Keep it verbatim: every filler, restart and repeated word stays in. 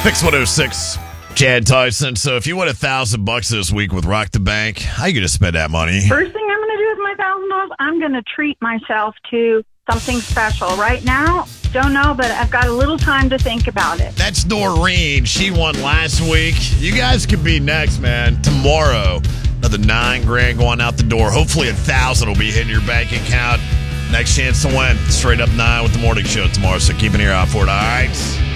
Mix one oh six, Chad Tyson. So if you win a thousand bucks this week with Rock the Bank, how you going to spend that money? First thing I'm going to do with my thousand dollars, I'm going to treat myself to something special. Right now, don't know, but I've got a little time to think about it. That's Noreen. She won last week. You guys could be next, man. Tomorrow, another nine grand going out the door. Hopefully a thousand will be hitting your bank account. Next chance to win. Straight up nine with the morning show tomorrow, so keep an ear out for it, all right?